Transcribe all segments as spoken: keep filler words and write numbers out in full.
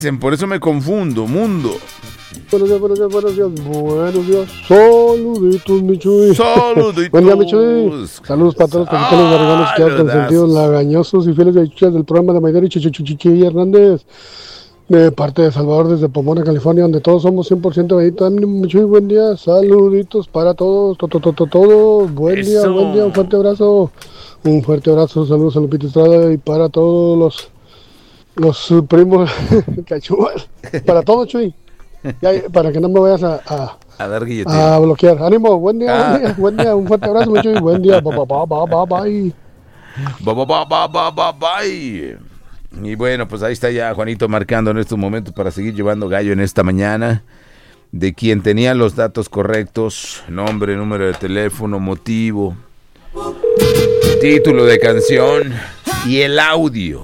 Por eso me confundo, mundo. Buenos días, buenos días, buenos días, buenos días. Saluditos, Michuy. Saluditos. Buen día, Michuy. Saludos para todos los mexicanos barriganos que han consentidos, lagañosos y fieles escuchas del programa de Maidari Chichichichi Hernández. De parte de Salvador desde Pomona, California, donde todos somos cien por ciento benditos. Michuy, buen día. Saluditos para todos, to, to, to, to, todos. Buen día, Eso. buen día, un fuerte abrazo. Un fuerte abrazo, saludos a Lupita Estrada y para todos los... Los primos cachúas. Para todos, Chuy. Ya, para que no me vayas a, a, a dar guillotina. A bloquear. Ánimo, buen día, Ah. buen día, buen día. Un fuerte abrazo, Chuy. Buen día. Bye, bye, bye, bye, bye. Ba, ba, ba, ba, ba, ba, bye. Y bueno, pues ahí está ya Juanito marcando en estos momentos para seguir llevando gallo en esta mañana. De quien tenía los datos correctos: nombre, número de teléfono, motivo, título de canción y el audio.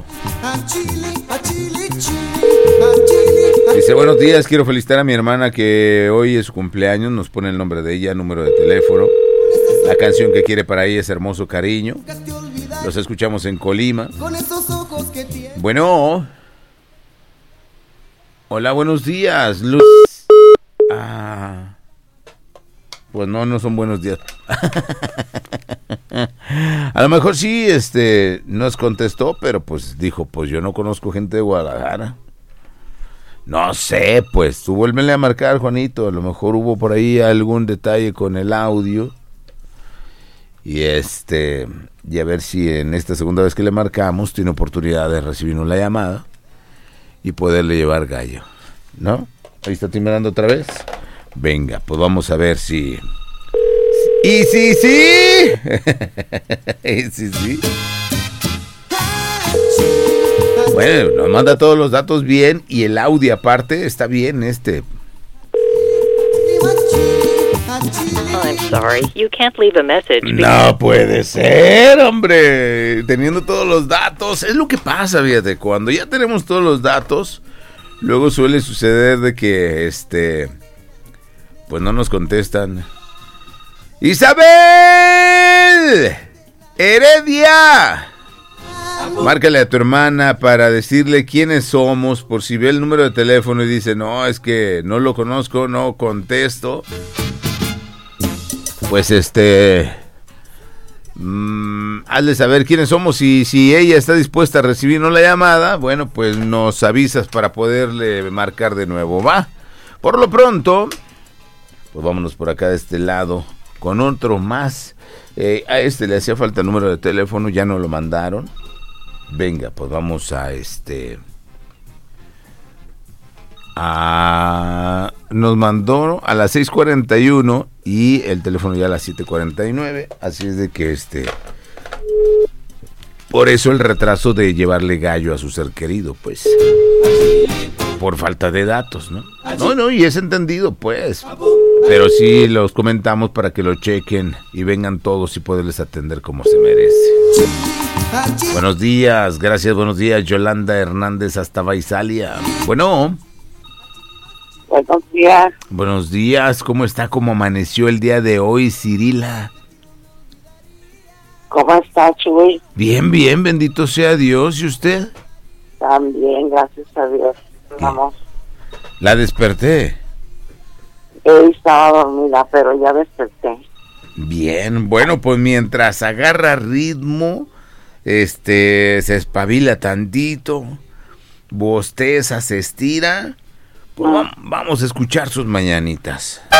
Dice: buenos días, quiero felicitar a mi hermana que hoy es su cumpleaños. Nos pone el nombre de ella, número de teléfono. La canción que quiere para ella es Hermoso Cariño. Los escuchamos en Colima. Bueno. Hola, buenos días, Luz. Ah, pues no, no son buenos días. A lo mejor sí, este, nos contestó, pero pues dijo, pues yo no conozco gente de Guadalajara. No sé, pues tú vuélvele a marcar, Juanito. A lo mejor hubo por ahí algún detalle con el audio. Y este, y a ver si en esta segunda vez que le marcamos tiene oportunidad de recibirnos la llamada y poderle llevar gallo, ¿no? Ahí está timbrando otra vez. Venga, pues vamos a ver si... ¡Y sí, sí! ¡Y sí, sí! Bueno, nos manda todos los datos bien y el audio aparte está bien este. I'm sorry, you can't leave a message. No puede ser, hombre. Teniendo todos los datos, es lo que pasa, fíjate, cuando ya tenemos todos los datos, luego suele suceder de que, este, pues no nos contestan. ¡Isabel! ¡Heredia! Márcale a tu hermana para decirle quiénes somos, por si ve el número de teléfono y dice, no, es que no lo conozco, no contesto. Pues este, mmm, hazle saber quiénes somos y si ella está dispuesta a recibirnos la llamada, bueno, pues nos avisas para poderle marcar de nuevo, ¿va? Por lo pronto, pues vámonos por acá de este lado con otro más. Eh, a este le hacía falta el número de teléfono, ya no lo mandaron. Venga, pues vamos a este... A, nos mandó a las seis cuarenta y uno y el teléfono ya a las siete cuarenta y nueve, así es de que este... Por eso el retraso de llevarle gallo a su ser querido, pues... Por falta de datos, ¿no? No, no, y es entendido, pues. Pero sí los comentamos para que lo chequen y vengan todos y poderles atender como se merece. Buenos días, gracias, buenos días, Yolanda Hernández hasta Vaisalia. Bueno. Buenos días. Buenos días, ¿cómo está? ¿Cómo amaneció el día de hoy, Cirila? ¿Cómo está, Chuy? Bien, bien, bendito sea Dios. ¿Y usted? También, gracias a Dios. Vamos. La desperté. Él estaba dormida, pero ya desperté. Bien, bueno, pues mientras agarra ritmo, este, se espabila tantito, bosteza, se estira, pues va- vamos a escuchar sus mañanitas.